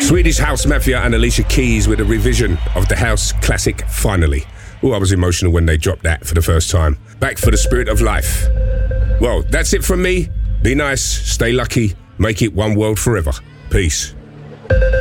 Swedish House Mafia and Alicia Keys with a revision of the house classic Finally. Oh, I was emotional when they dropped that for the first time. Back for the Spirit of Life. Well, that's it from me. Be nice, stay lucky, make it one world forever. Peace.